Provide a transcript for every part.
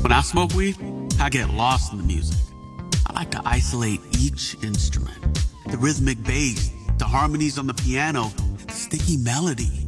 When I smoke weed, I get lost in the music. I like to isolate each instrument. The rhythmic bass, the harmonies on the piano, the sticky melody.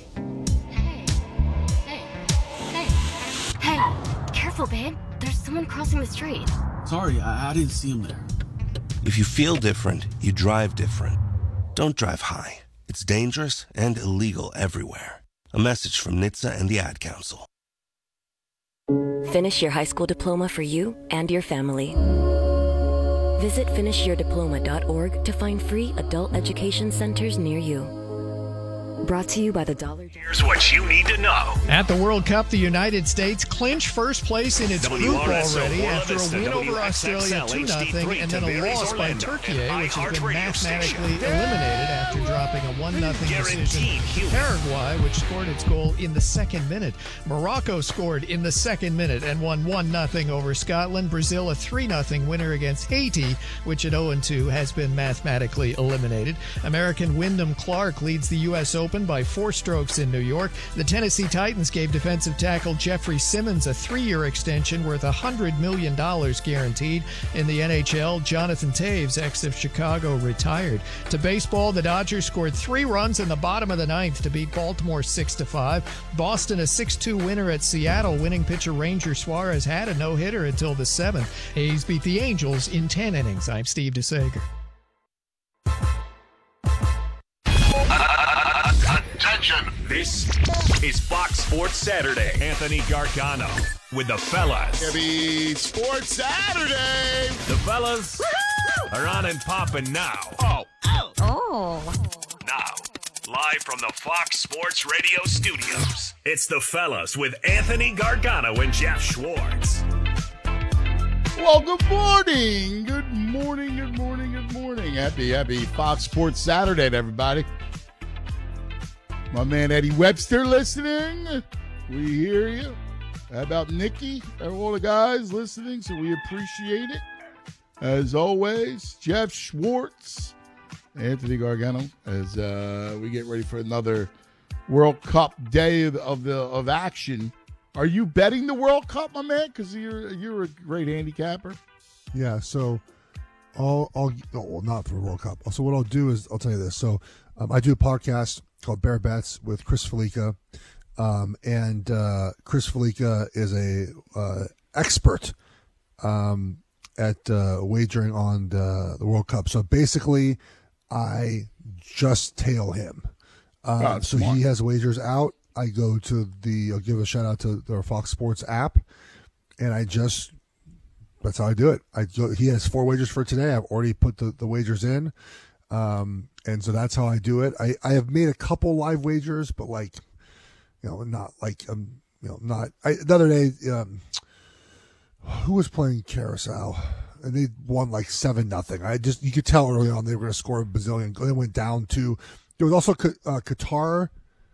Hey, careful, babe. There's someone crossing the street. Sorry, I didn't see him there. If you feel different, you drive different. Don't drive high. It's dangerous and illegal everywhere. A message from NHTSA and the Ad Council. Finish your high school diploma for you and your family. Visit finishyourdiploma.org to find free adult education centers near you. Brought to you by the Dollar General. Here's what you need to know. At the World Cup, the United States clinched first place in its group already after a win over Australia 2-0 and then a loss by Turkey, which has been mathematically eliminated after dropping a 1-0 decision. Paraguay, which scored its goal in the second minute. Morocco scored in the second minute and won 1-0 over Scotland. Brazil, a 3-0 winner against Haiti, which at 0-2 has been mathematically eliminated. American Wyndham Clark leads the U.S. Open by 4 strokes in New York. The Tennessee Titans gave defensive tackle Jeffrey Simmons a 3-year extension worth $100 million guaranteed. In the NHL, Jonathan Taves, ex of Chicago, retired. To baseball, the Dodgers scored 3 runs in the bottom of the ninth to beat Baltimore 6-5. Boston, a 6-2 winner at Seattle. Winning pitcher Ranger Suarez had a no-hitter until the 7th. A's beat the Angels in 10 innings. I'm Steve DeSager. Attention! This is Fox Sports Saturday. Anthony Gargano with the fellas. Happy Sports Saturday! The fellas are on and popping now. Oh. Now, live from the Fox Sports Radio studios, it's the fellas with Anthony Gargano and Jeff Schwartz. Well, good morning. Good morning, good morning, good morning. Happy Fox Sports Saturday to everybody. My man Eddie Webster listening. We hear you. How about Nikki? All the guys listening, so we appreciate it. As always, Jeff Schwartz, Anthony Gargano, as we get ready for another World Cup day of action. Are you betting the World Cup, my man? Because you're a great handicapper. Yeah, so not for the World Cup. So what I'll do is I'll tell you this. So I do a podcast called Bear Bets with Chris Felica, and Chris Felica is a expert at wagering on the World Cup. So basically, I just tail him. So smart. He has wagers out. I go to I'll give a shout out to our Fox Sports app, and that's how I do it. He has 4 wagers for today. I've already put the wagers in. And so that's how I do it. I have made a couple live wagers, but not like, not, the other day, who was playing Carousel and they won like 7-0. You could tell early on they were going to score a bazillion. They went down to, there was also Qatar,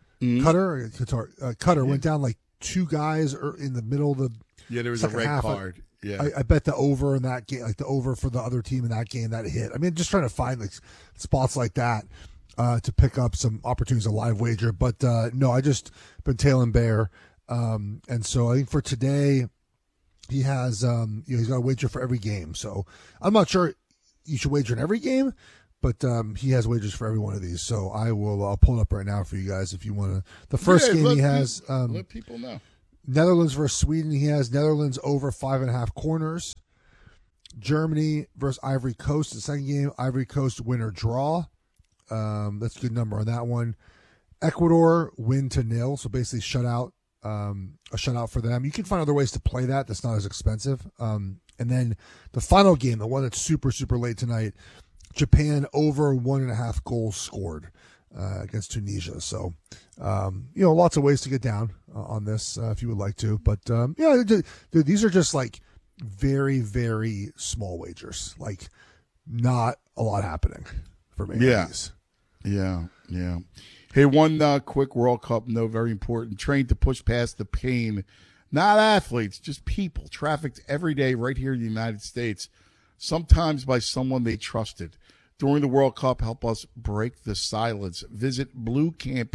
Qatar went down like 2 guys in the middle of the there was a red half. card. Yeah, I bet the over in that game, like the over for the other team in that game that hit. I mean, just trying to find like spots like that to pick up some opportunities to live wager. But no, I just been tailing Bear, and so I think for today he has he's got a wager for every game. So I'm not sure you should wager in every game, but he has wagers for every one of these. So I'll pull it up right now for you guys if you want to. The first game he has. Let people know. Netherlands versus Sweden. He has Netherlands over 5.5 corners. Germany versus Ivory Coast. The second game, Ivory Coast win or draw. That's a good number on that one. Ecuador win to 0. So basically a shutout for them. You can find other ways to play that. That's not as expensive. And then the final game, the one that's super, super late tonight, Japan over 1.5 goals scored against Tunisia. So, lots of ways to get down on this if you would like to. But, these are just like very, very small wagers. Like not a lot happening for me. Yeah. Hey, one quick World Cup note, very important. Trained to push past the pain. Not athletes, just people trafficked every day right here in the United States, sometimes by someone they trusted. During the World Cup, help us break the silence. Visit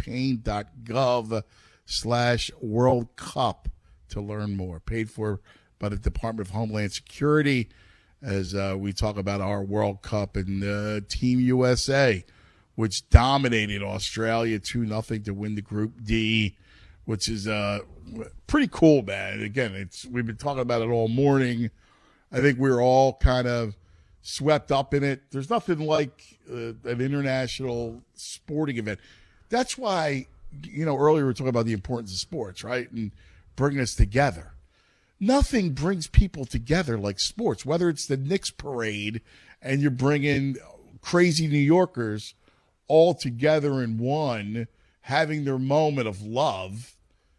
bluecampaign.gov/World Cup to learn more. Paid for by the Department of Homeland Security as we talk about our World Cup and Team USA, which dominated Australia 2-0 to win the Group D, which is pretty cool, man. Again, we've been talking about it all morning. I think we're all kind of swept up in it. There's nothing like an international sporting event. That's why, earlier we were talking about the importance of sports, right? And bringing us together. Nothing brings people together like sports, whether it's the Knicks parade and you're bringing crazy New Yorkers all together in one, having their moment of love,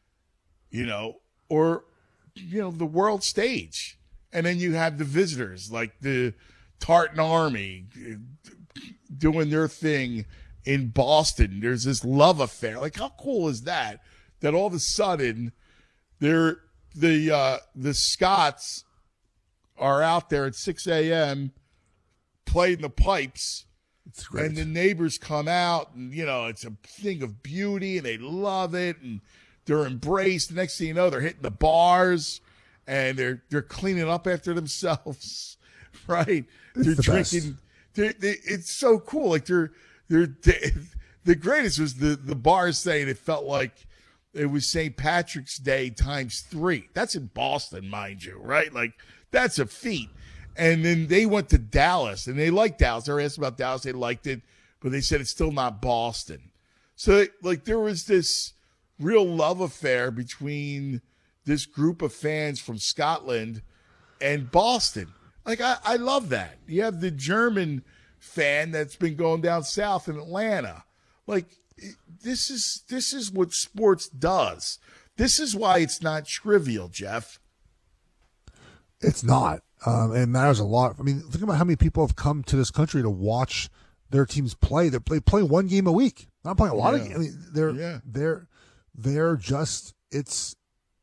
or, the world stage. And then you have the visitors like the Tartan Army doing their thing in Boston. There's this love affair. Like, how cool is that? That all of a sudden the Scots are out there at 6 a.m. playing the pipes. It's great. And the neighbors come out and, it's a thing of beauty and they love it and they're embraced. The next thing you know, they're hitting the bars and they're cleaning up after themselves, right? They're drinking. It's so cool. Like the greatest was the bars saying it felt like it was St. Patrick's Day times 3. That's in Boston, mind you, right? Like, that's a feat. And then they went to Dallas, and they liked Dallas. They were asked about Dallas. They liked it, but they said it's still not Boston. So, like, there was this real love affair between this group of fans from Scotland and Boston. Like, I love that. You have the German fan that's been going down south in Atlanta. Like, this is what sports does. This is why it's not trivial, Jeff. It's not. It matters a lot. I mean, think about how many people have come to this country to watch their teams play. They play one game a week. Not playing a lot of games. I mean, they're just it's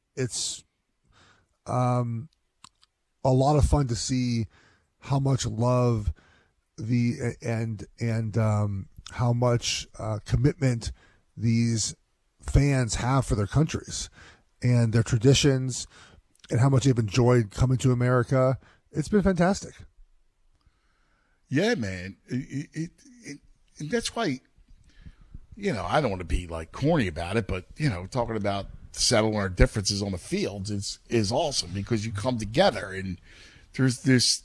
a lot of fun to see how much love and how much commitment these fans have for their countries and their traditions and how much they've enjoyed coming to America. It's been fantastic. Yeah, man. And that's why, I don't want to be like corny about it, but, talking about settling our differences on the field is awesome because you come together and there's this,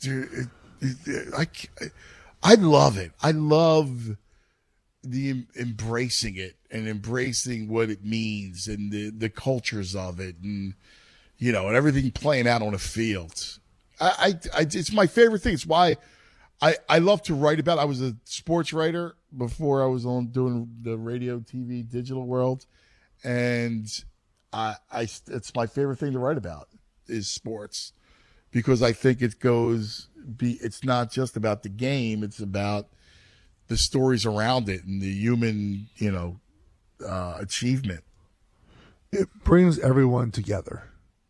I love it. I love the embracing it and embracing what it means and the cultures of it and, and everything playing out on a field. It's my favorite thing. It's why I love to write about it. I was a sports writer before I was doing the radio, TV, digital world. And it's my favorite thing to write about is sports because I think it's not just about the game. It's about the stories around it and the human, achievement. It brings everyone together.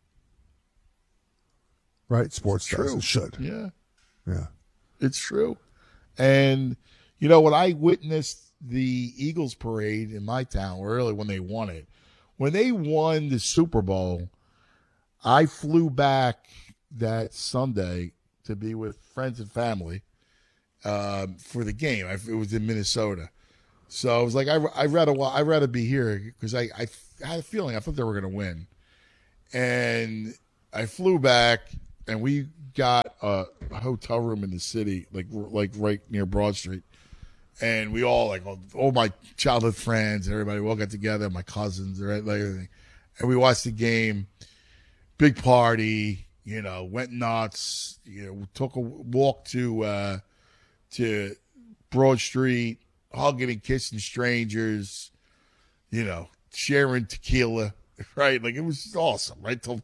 Right? Sports does. It should. Yeah. Yeah. It's true. And, when I witnessed the Eagles parade in my town, early when they won it, when they won the Super Bowl, I flew back that Sunday to be with friends and family for the game. It was in Minnesota. So I was like, I'd rather be here because I had a feeling I thought they were going to win. And I flew back, and we got a hotel room in the city, like right near Broad Street. And we all, all my childhood friends and everybody, we all got together, my cousins, everything. And we watched the game, big party, went nuts, took a walk to Broad Street, hugging and kissing strangers, sharing tequila, right? Like, it was awesome, right? Till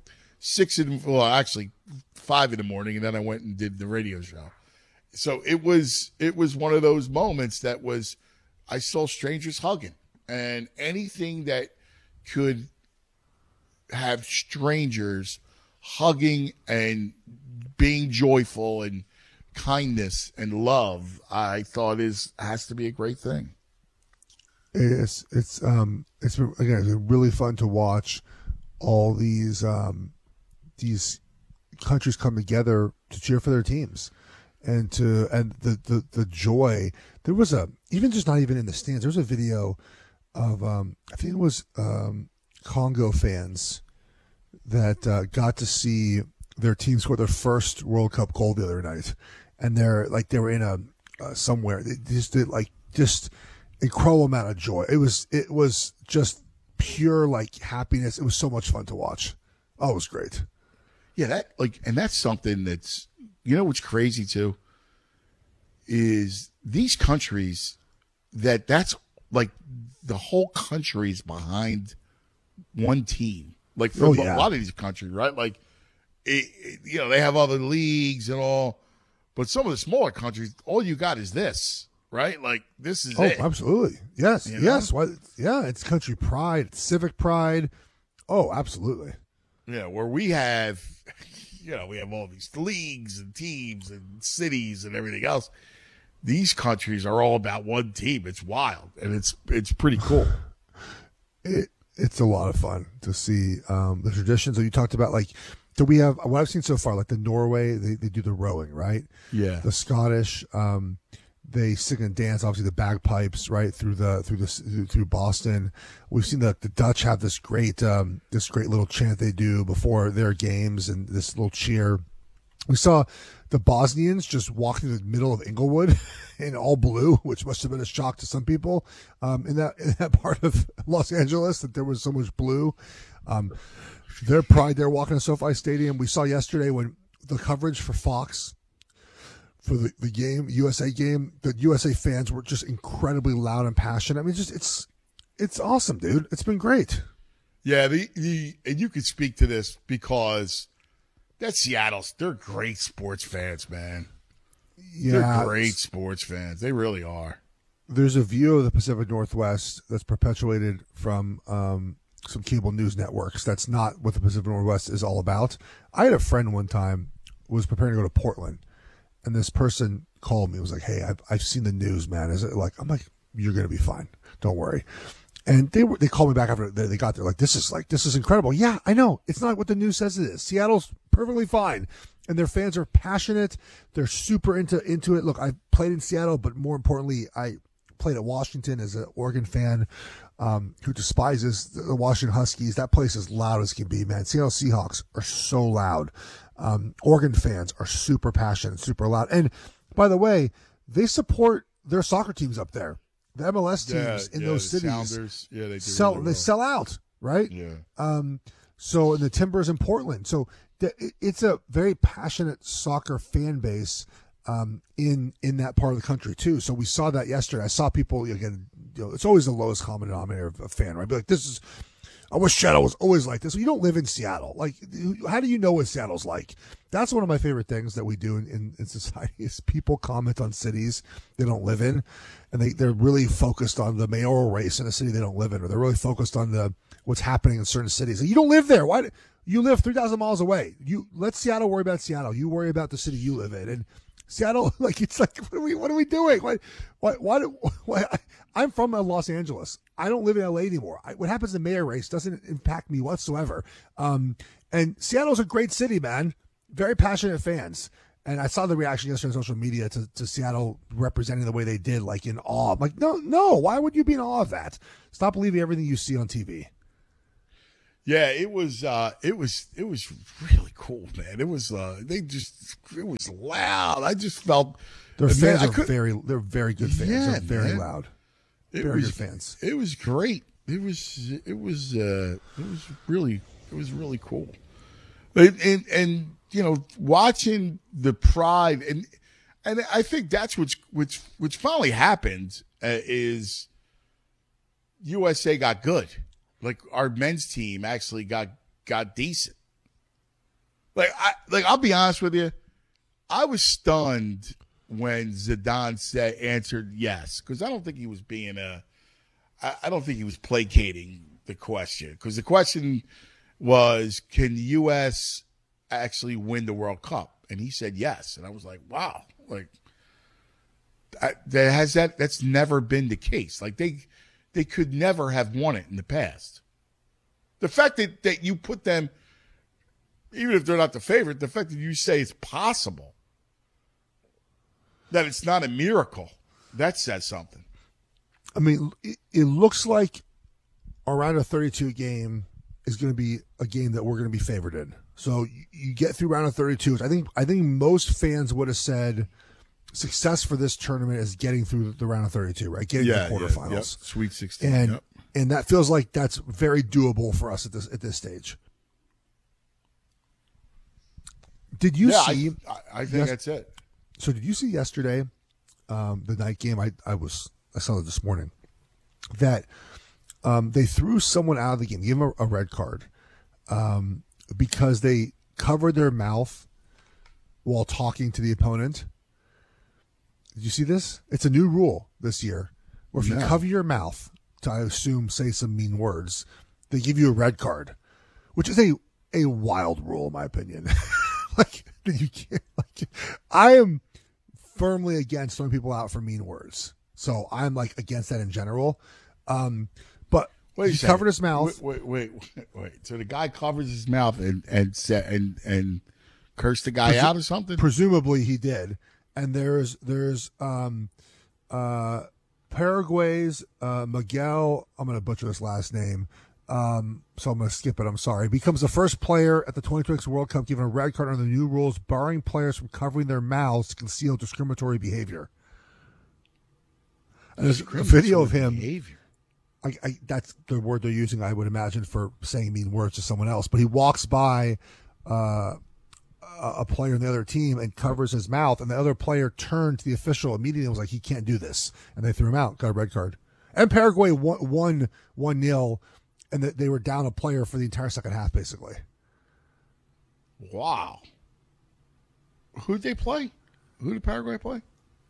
5 in the morning, and then I went and did the radio show. So it was one of those moments that was, I saw strangers hugging, and anything that could have strangers hugging and being joyful and kindness and love, I thought has to be a great thing. It's been, again, it's been really fun to watch all these countries come together to cheer for their teams, and the joy. There was even just not even in the stands. There was a video of I think it was Congo fans that got to see their team score their first World Cup goal the other night, and they were in a somewhere. They just did just incredible amount of joy. It was just pure happiness. It was so much fun to watch. Oh, it was great. Yeah, and that's something that's, what's crazy too is these countries that's the whole country's behind one team. For a lot of these countries, right? They have other leagues and all, but some of the smaller countries, all you got is this, right? This is it. Oh, absolutely. Yes. Yes. Yeah. It's country pride. It's civic pride. Oh, absolutely. Yeah. Where we have, we have all these leagues and teams and cities and everything else. These countries are all about one team. It's wild, and it's pretty cool. It's a lot of fun to see the traditions that you talked about. Do we have what I've seen so far? The Norway, they do the rowing, right? Yeah. The Scottish, they sing and dance. Obviously, the bagpipes, right through Boston. We've seen the Dutch have this great little chant they do before their games, and this little cheer. We saw the Bosnians just walk through the middle of Inglewood in all blue, which must have been a shock to some people in that part of Los Angeles that there was so much blue. Their pride, they're walking to SoFi Stadium. We saw yesterday when the coverage for Fox for the game, USA game, the USA fans were just incredibly loud and passionate. I mean, it's awesome, dude. It's been great. Yeah, and you could speak to this because that's Seattle's. They're great sports fans, man. Yeah, they're great sports fans. They really are. There's a view of the Pacific Northwest that's perpetuated from some cable news networks. That's not what the Pacific Northwest is all about. I had a friend one time who was preparing to go to Portland, and this person called me. It was like, "Hey, I've seen the news, man." Is it I'm like, "You're gonna be fine. Don't worry." And they called me back after they got there. This is incredible. Yeah, I know. It's not what the news says it is. Seattle's perfectly fine. And their fans are passionate. They're super into it. Look, I played in Seattle, but more importantly, I played at Washington as an Oregon fan who despises the Washington Huskies. That place is loud as can be, man. Seattle Seahawks are so loud. Oregon fans are super passionate, super loud. And by the way, they support their soccer teams up there. The MLS teams in those cities, Sounders, they do they really sell out, right? Yeah. So in the Timbers in Portland, so it's a very passionate soccer fan base in that part of the country too. So we saw that yesterday. I saw people again. It's always the lowest common denominator of a fan, right? Be like, I wish Seattle was always like this. Well, you don't live in Seattle. How do you know what Seattle's like? That's one of my favorite things that we do in society is people comment on cities they don't live in, and they're really focused on the mayoral race in a city they don't live in, or they're really focused on what's happening in certain cities. You don't live there. Why? You live 3,000 miles away. Let Seattle worry about Seattle. You worry about the city you live in. And Seattle, what are we doing? Why? I'm from Los Angeles. I don't live in LA anymore. What happens in the mayor race doesn't impact me whatsoever. And Seattle's a great city, man. Very passionate fans. And I saw the reaction yesterday on social media to Seattle representing the way they did, in awe. I'm like, no. Why would you be in awe of that? Stop believing everything you see on TV. Yeah, it was really cool, man. It was it was loud. I just felt their fans are they're very good fans. Yeah, they're very man. loud. Very good fans. It was great. It was really cool. And watching the pride and I think that's what's finally happened is USA got good. Our men's team actually got decent. I'll be honest with you, I was stunned when Zidane answered yes, because I don't think he was I don't think he was placating the question, because the question was, can the U.S. actually win the World Cup? And he said yes, and I was like, wow, that's never been the case. They could never have won it in the past. The fact that you put them even if they're not the favorite, the fact that you say it's possible, that it's not a miracle, that says something. I mean, it looks like our round of 32 game is going to be a game that we're going to be favored in. So you get through round of 32. I think most fans would have said success for this tournament is getting through the round of 32, right? Getting to the quarterfinals, yep. Sweet 16, and that feels like that's very doable for us at this stage. Did you see? I think that's it. So did you see yesterday, the night game? I saw it this morning that they threw someone out of the game, gave them a red card, because they covered their mouth while talking to the opponent. Did you see this? It's a new rule this year, where if you cover your mouth to, I assume, say some mean words, they give you a red card, which is a wild rule in my opinion. Like, you can't. Like, I am firmly against throwing people out for mean words, so I'm like against that in general. But he covered his mouth. Wait. So the guy covers his mouth and cursed the guy out or something? Presumably he did. And there's Paraguay's Miguel. I'm going to butcher this last name, so I'm going to skip it. I'm sorry. Becomes the first player at the 2026 World Cup given a red card under the new rules, barring players from covering their mouths to conceal discriminatory behavior. And there's a video of him. That's the word they're using, I would imagine, for saying mean words to someone else. But he walks by a player in the other team and covers his mouth, and the other player turned to the official immediately and was like, he can't do this. And they threw him out, got a red card. And Paraguay won 1-0, and they were down a player for the entire second half, basically. Wow. Who'd they play? Who did Paraguay play?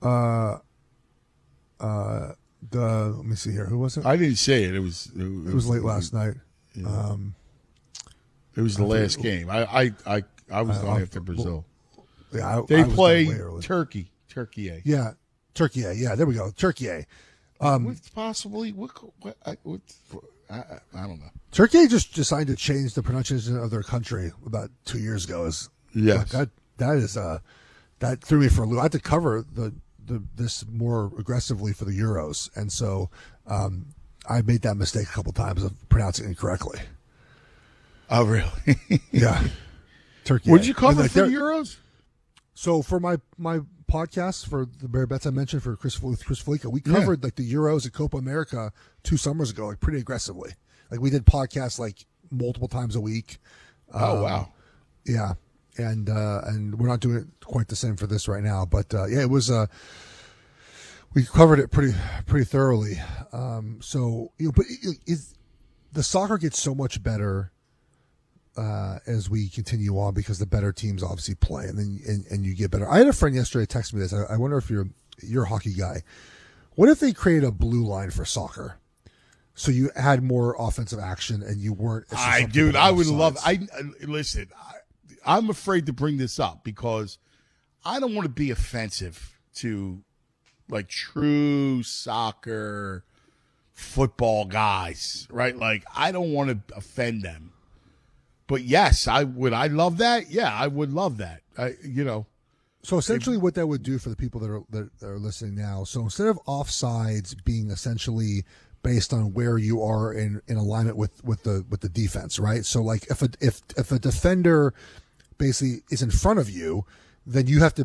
Let me see here. Who was it? I didn't say it. It was late last night. Yeah. It was the last game. I was going after Brazil. They play Turkey. Turkey. Yeah, Turkey. Yeah, there we go. Turkey. Possibly. I don't know. Turkey just decided to change the pronunciation of their country about 2 years ago. Yes. That threw me for a loop. I had to cover this more aggressively for the Euros, and so I made that mistake a couple times of pronouncing it incorrectly. Oh, really? Yeah. Turkey. What did you cover for the Euros? So for my podcast for the Bear Bets I mentioned for Chris Felica, we covered like the Euros at Copa America 2 summers ago, like pretty aggressively. Like we did podcasts like multiple times a week. Oh wow. Yeah. And we're not doing it quite the same for this right now, but it was we covered it pretty thoroughly. So but the soccer gets so much better as we continue on because the better teams obviously play, and then and you get better. I had a friend yesterday text me this. I wonder if you're a hockey guy. What if they created a blue line for soccer? So you had more offensive action and you weren't. I would love. Listen. I'm afraid to bring this up because I don't want to be offensive to like true soccer football guys, right? Like I don't want to offend them. But yes, I would. I love that. Yeah, I would love that. So essentially, what that would do for the people that are listening now. So instead of offsides being essentially based on where you are in alignment with the defense, right? So like if a defender basically is in front of you, then you have to